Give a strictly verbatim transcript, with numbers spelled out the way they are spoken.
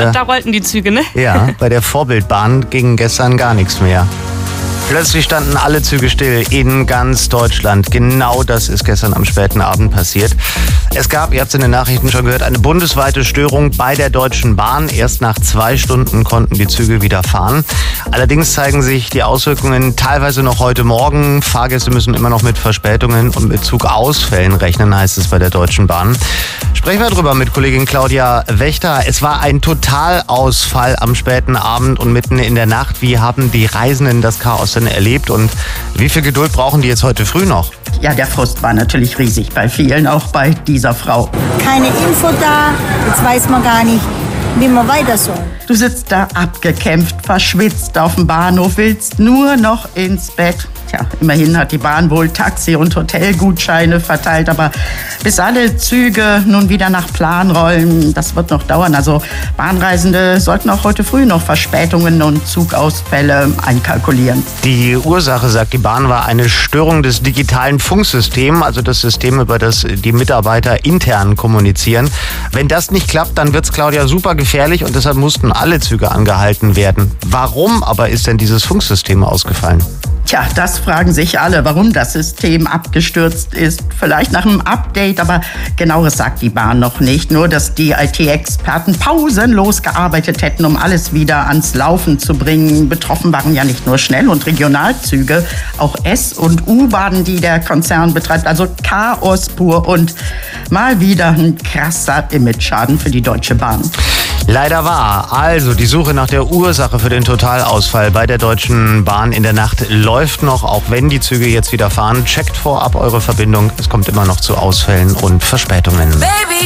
da, da rollten die Züge, ne? Ja, bei der Vorbildbahn ging gestern gar nichts mehr. Plötzlich standen alle Züge still in ganz Deutschland. Genau das ist gestern am späten Abend passiert. Es gab, ihr habt es in den Nachrichten schon gehört, eine bundesweite Störung bei der Deutschen Bahn. Erst nach zwei Stunden konnten die Züge wieder fahren. Allerdings zeigen sich die Auswirkungen teilweise noch heute Morgen. Fahrgäste müssen immer noch mit Verspätungen und mit Zugausfällen rechnen, heißt es bei der Deutschen Bahn. Sprechen wir drüber mit Kollegin Claudia Wächter. Es war ein Totalausfall am späten Abend und mitten in der Nacht. Wie haben die Reisenden das Chaos denn erlebt und wie viel Geduld brauchen die jetzt heute früh noch? Ja, der Frust war natürlich riesig bei vielen, auch bei dieser Frau. Keine Info da, jetzt weiß man gar nicht, wie man weiter soll. Du sitzt da abgekämpft, verschwitzt auf dem Bahnhof, willst nur noch ins Bett. Tja, immerhin hat die Bahn wohl Taxi- und Hotelgutscheine verteilt, aber bis alle Züge nun wieder nach Plan rollen, das wird noch dauern. Also Bahnreisende sollten auch heute früh noch Verspätungen und Zugausfälle einkalkulieren. Die Ursache, sagt die Bahn, war eine Störung des digitalen Funksystems, also das System, über das die Mitarbeiter intern kommunizieren. Wenn das nicht klappt, dann wird es, Claudia, super gefährlich und deshalb mussten alle Züge angehalten werden. Warum aber ist denn dieses Funksystem ausgefallen? Tja, das fragen sich alle, warum das System abgestürzt ist. Vielleicht nach einem Update, aber genaueres sagt die Bahn noch nicht. Nur, dass die I T-Experten pausenlos gearbeitet hätten, um alles wieder ans Laufen zu bringen. Betroffen waren ja nicht nur Schnell- und Regionalzüge, auch S- und U-Bahnen, die der Konzern betreibt. Also Chaos pur und mal wieder ein krasser Imageschaden für die Deutsche Bahn. Leider wahr. Also die Suche nach der Ursache für den Totalausfall bei der Deutschen Bahn in der Nacht läuft noch, auch wenn die Züge jetzt wieder fahren. Checkt vorab eure Verbindung. Es kommt immer noch zu Ausfällen und Verspätungen. Baby.